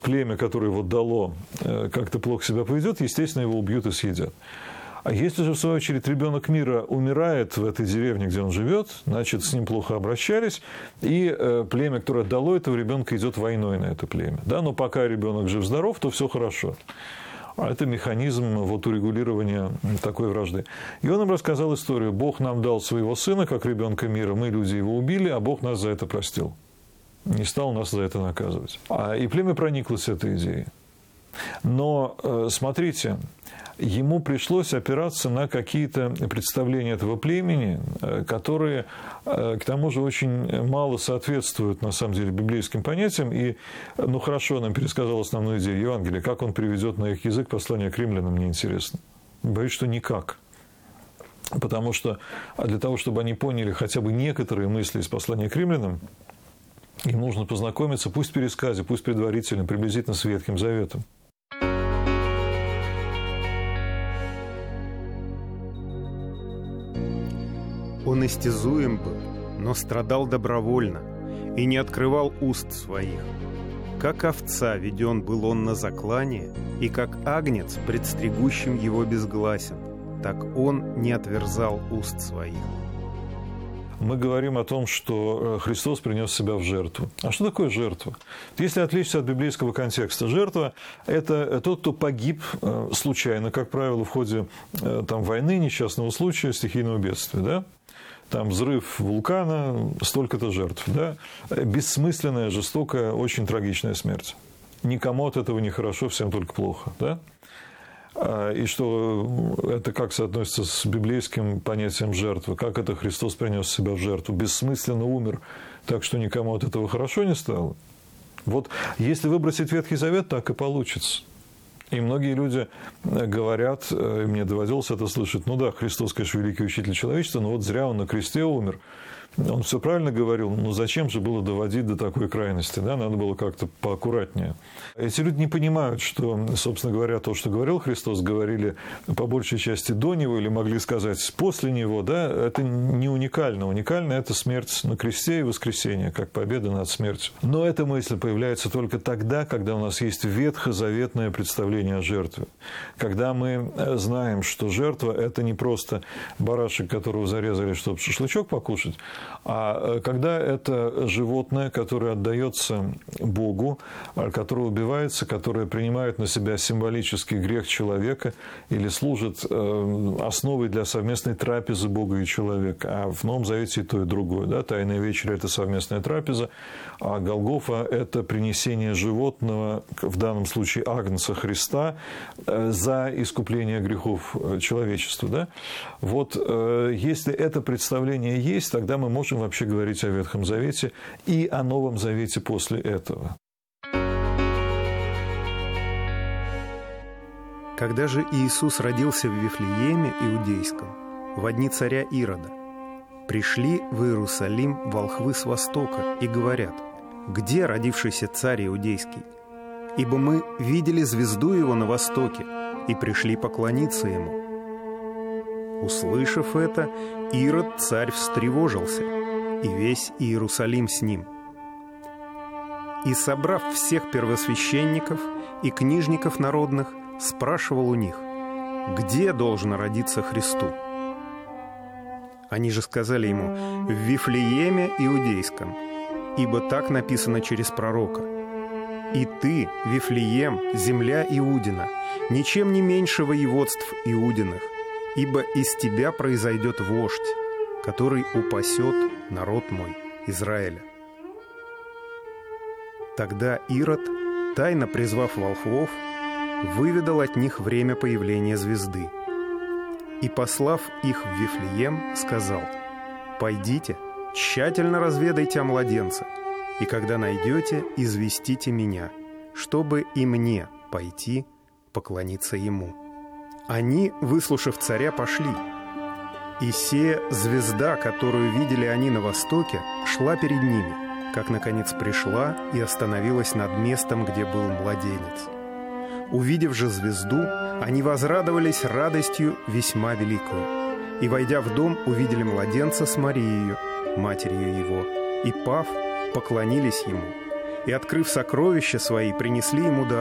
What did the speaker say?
племя, которое его дало, как-то плохо себя поведет, естественно, его убьют и съедят. А если же, в свою очередь, ребенок мира умирает в этой деревне, где он живет, значит, с ним плохо обращались, и племя, которое дало этого ребенка, идет войной на это племя. Да? Но пока ребенок жив-здоров, то все хорошо. А это механизм вот урегулирования такой вражды. И он им рассказал историю. Бог нам дал своего сына, как ребенка мира, мы, люди, его убили, а Бог нас за это простил. Не стал нас за это наказывать. И племя прониклось этой идеей. Но, смотрите, ему пришлось опираться на какие-то представления этого племени, которые, к тому же, очень мало соответствуют, на самом деле, библейским понятиям. И, ну, хорошо, он нам пересказал основную идею Евангелия. Как он приведет на их язык послание к римлянам, мне интересно. Боюсь, что никак. Потому что для того, чтобы они поняли хотя бы некоторые мысли из послания к римлянам, им нужно познакомиться, пусть в пересказе, пусть предварительно, приблизительно с Ветхим Заветом. Он истязуем был, но страдал добровольно и не открывал уст своих. Как овца веден был он на заклание, и как агнец, пред стригущим его безгласен, так он не отверзал уст своих. Мы говорим о том, что Христос принес себя в жертву. А что такое жертва? Если отвлечься от библейского контекста, жертва – это тот, кто погиб случайно, как правило, в ходе войны, несчастного случая, стихийного бедствия. Да? Там взрыв вулкана, столько-то жертв. Да? Бессмысленная, жестокая, очень трагичная смерть. Никому от этого не хорошо, всем только плохо. Да? И что это как соотносится с библейским понятием жертвы? Как это Христос принес себя в жертву? Бессмысленно умер, так что никому от этого хорошо не стало? Вот если выбросить Ветхий Завет, так и получится. И многие люди говорят, и мне доводилось это слышать, ну да, Христос, конечно, великий учитель человечества, но вот зря он на кресте умер. Он все правильно говорил, но зачем же было доводить до такой крайности? Да? Надо было как-то поаккуратнее. Эти люди не понимают, что, собственно говоря, то, что говорил Христос, говорили по большей части до Него или могли сказать после Него. Да? Это не уникально. Уникально – это смерть на кресте и воскресение, как победа над смертью. Но эта мысль появляется только тогда, когда у нас есть ветхозаветное представление о жертве. Когда мы знаем, что жертва – это не просто барашек, которого зарезали, чтобы шашлычок покушать, а когда это животное, которое отдается Богу, которое убивается, которое принимает на себя символический грех человека или служит основой для совместной трапезы Бога и человека. А в Новом Завете и то, и другое. Да? Тайная вечеря – это совместная трапеза, а Голгофа – это принесение животного, в данном случае агнца Христа, за искупление грехов человечества. Да? Вот если это представление есть, тогда мы можем вообще говорить о Ветхом Завете и о Новом Завете после этого. Когда же Иисус родился в Вифлееме Иудейском, во дни царя Ирода, пришли в Иерусалим волхвы с востока и говорят: «Где родившийся царь Иудейский? Ибо мы видели звезду его на востоке и пришли поклониться ему». Услышав это, Ирод царь встревожился, и весь Иерусалим с ним. И, собрав всех первосвященников и книжников народных, спрашивал у них: где должно родиться Христу? Они же сказали ему: в Вифлееме Иудейском, ибо так написано через пророка: «И ты, Вифлеем, земля Иудина, ничем не меньше воеводств Иудиных, ибо из тебя произойдет вождь, который упасет народ мой, Израиля». Тогда Ирод, тайно призвав волхвов, выведал от них время появления звезды. И, послав их в Вифлеем, сказал: «Пойдите, тщательно разведайте о младенце, и когда найдете, известите меня, чтобы и мне пойти поклониться ему». Они, выслушав царя, пошли. И сея звезда, которую видели они на востоке, шла перед ними, как, наконец, пришла и остановилась над местом, где был младенец. Увидев же звезду, они возрадовались радостью весьма великою. И, войдя в дом, увидели младенца с Марией, матерью его, и, пав, поклонились ему. и, открыв сокровища свои, принесли ему дар